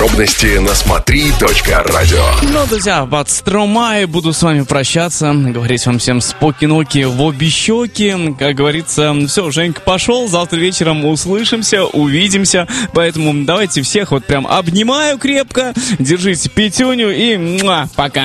Подробности на смотри.радио. Ну, друзья, под Стромай буду с вами прощаться. Говорить вам всем споки-ноки в обе щеки. Как говорится, все, Женька пошел. Завтра вечером услышимся, увидимся. Поэтому давайте всех вот прям обнимаю крепко. Держите пятюню и пока.